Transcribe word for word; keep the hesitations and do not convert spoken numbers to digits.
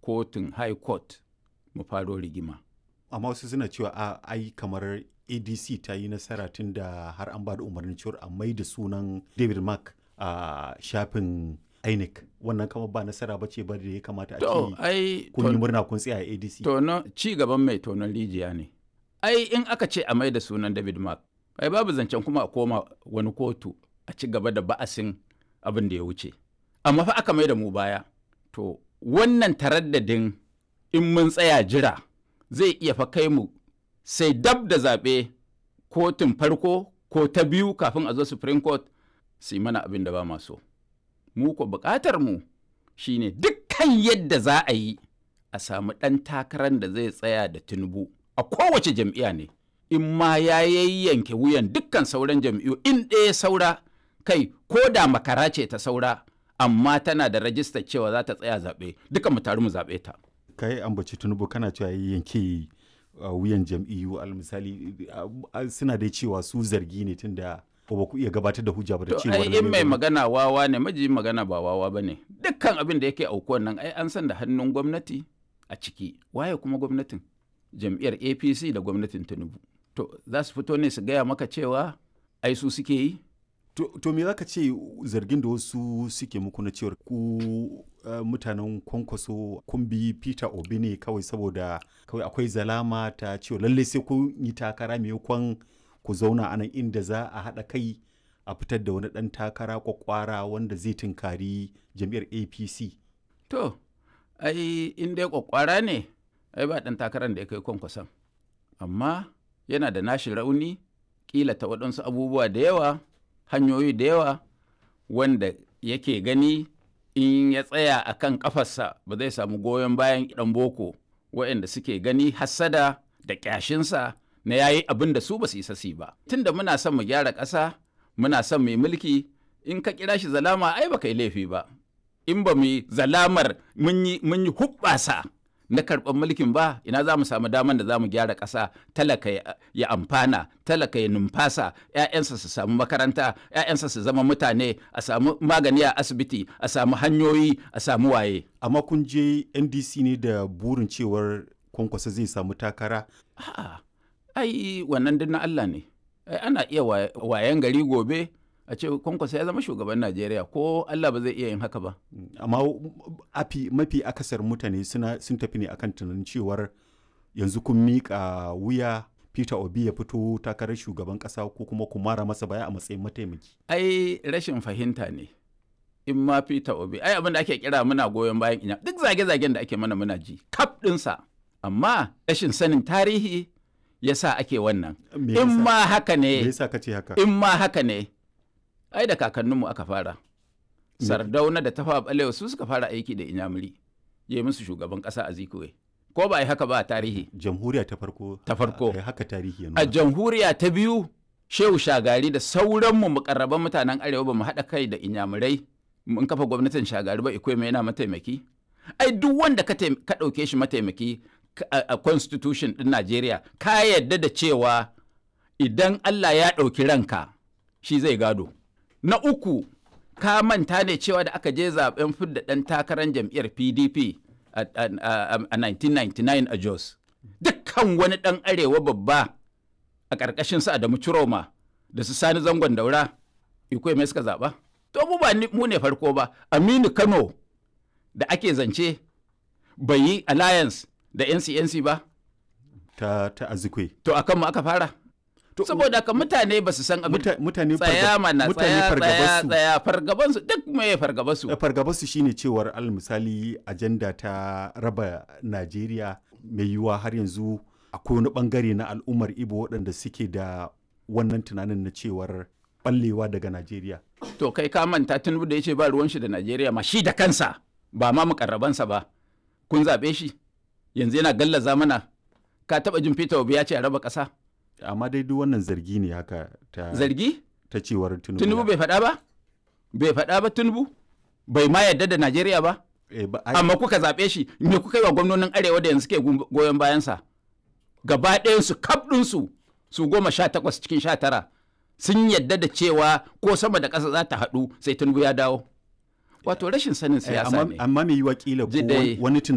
kotun high court mu faro rigima. Amma wasu suna cewa a ai kamar A D C ta yi nasara tun da har an ba da umarnin cewar a mai da sunan David Mark a shafin I N E C. Wannan kamar ba nasara ba ce ba da ya kamata a ce kun yi murna kun tsaya a A D C. Tono ci gaban mai tonon rijiya ne. Ai in aka ce a mai da sunan David Mark, ai babu zancen kuma a koma wani kotu a ci gaba da ba'asin abin da ya wuce. Amma fa aka mai da mu baya. To wannan taraddadin in mun tsaya jira zai iya fa kai mu sai dab da zaɓe kotun farko ko ta biyu kafin a zo Supreme Court su yi mana abin da ba ma so. Mu ko buƙatar mu shine dukkan yadda za a yi a samu ɗan takarar da zai tsaya da Tinubu a kowace jam'iyya ne. In ma ya yayyanke wuyan dukkan sauran jam'iyyu in ɗaya saura kai ko da makara ce ta saura amma tana da rajistar cewa za ta tsaya zaɓe duka mu taru mu zaɓe ta. Kai ambaci Tinubu kana cewa yanke Uh, wuyan jam'iyyu al misali uh, uh, suna dai cewa su zargi ne tun da ba ku iya gabatar da hujja ba da cewa ai in mai magana wawa ne maji magana ba wawa ba ne dukkan abin da yake aukuwan nan ai an san da hannun gwamnati a ciki waye kuma gwamnatin jam'iyyar A P C da gwamnatin Tinubu to za su fito ne su gaya maka cewa ai su suke yi to, to me zaka ce zargin da wasu suke muku na cewar ku uh, mutanen Kwankwaso kun bi Peter Obi ne kawai saboda kawai akwai zalama ta cewa lalle sai kun yi takara maimakon ku zauna a nan inda za a haɗa kai a fitar da wani ɗan takara kwakwara wanda zai tunkari jam'iyyar A P C. To, ai in dai kwakwara ne, ai ba ɗan takarar da ya kai Kwankwason. Amma yana da nashi rauni, ƙila ta waɗansu abubuwa da yawa, hanyoyi da yawa, wanda yake gani in ya tsaya a kan ƙafarsa ba zai samu goyon bayan ɗan boko. Waɗanda suke gani hassada da ƙyashinsa na yayi abin da su ba su isa su ba. Tunda muna son mu gyara ƙasa, muna son mu yi mulki, in ka kira shi zalama ai ba kai laifi ba. In ba mu yi zalamar mun yi mun yi hubbasa na karɓar mulkin ba, ina za mu samu daman da za mu gyara ƙasa, talaka ya amfana, talaka ya numfasa, ‘ya'yansa su samu makaranta, ‘ya'yansa su zama mutane, a samu magani a asibiti, a samu hanyoyi, a samu waye. Amma kun je N D C ne da burin cewar Kwankwasa zai samu takara? A'a, ai wannan duk na Allah ne. Ai ana iya wayan gari gobe a ce Kwankwasa ya zama shugaban Najeriya ko Allah ba zai iya yin haka ba. Amma afi mafi akasar mutane suna sun tafi ne akan tunanin cewar yanzu kun miƙa wuya Peter Obi ya fito takarar shugaban ƙasa ko kuma ku mara masa baya a matsayin mataimaki. Ai rashin fahimta ne. In ma Peter Obi, ai abin da ake kira muna goyon bayan inya duk zage-zagen da ake mana muna ji kaf ɗinsa. Amma rashin sanin tarihi ya sa ake wannan. In ma haka ne, Me yasa kace haka? in ma haka ne, ai da kakanninmu aka fara. Sardauna da Tafawa Balewa su suka fara aiki da Inyamuri, ya yi musu shugaban ƙasa a Zikuwe. Ko ba a yi haka ba a tarihi? Jamhuriya ta farko. Ta farko. A haka tarihi ya nuna. A jamhuriya ta biyu, Shehu Shagari da sauranmu mukarraban mutanen Arewa ba mu haɗa kai da Inyamurai mun kafa gwamnatin Shagari ba Ikweme yana mataimaki. Ai duk wanda ka ɗauke shi mataimaki a constitution ɗin Najeriya ka yarda da cewa idan Allah ya ɗauki ranka shi zai gado. Na uku, ka manta ne cewa da aka je zaben fidda ɗan takarar jam'iyyar P D P a nineteen ninety-nine a Jos. Dukkan wani ɗan arewa babba a ƙarƙashin su Adamu Ciroma da su Sani Zangon Daura, Ikweme suka zaɓa. To mu ba mu ne farko ba, Aminu Kano da ake zance bai yi alliance da N C N C ba. Ta, ta Azikwe. To a kanmu aka fara. Saboda ka mutane ba su san abin mutane tsaya mana tsaya tsaya tsaya fargabansu duk mai fargabansu. Fargabansu shine cewar al misali ajanda ta raba Najeriya mai yiwuwa har yanzu akwai wani bangare na al'ummar Ibo waɗanda suke da wannan tunanin na cewar ballewa daga Najeriya. To kai ka manta Tinubu da ya ce ba ruwan shi da Najeriya ma shi da kansa ba ma mukarrabansa ba. Kun zaɓe shi yanzu yana gallaza mana ka taɓa jin Peter Obi ya ce a raba ƙasa. Amma dai duk wannan zargi ne haka ta zargi ta cewar Tinubu. Tinubu bai faɗa ba? Bai faɗa ba Tinubu? Bai ma yarda da Najeriya ba? Eh, ba amma kuka zaɓe shi me kuka yi wa gwamnonin Arewa da yanzu ke goyon bayansa? Gaba ɗayansu kaf ɗinsu su goma sha takwas cikin sha tara sun yadda da cewa ko sama da ƙasa za ta haɗu sai Tinubu ya dawo. Wato rashin sanin siyasa ne. Amma me yi wa ƙila ko wani tunani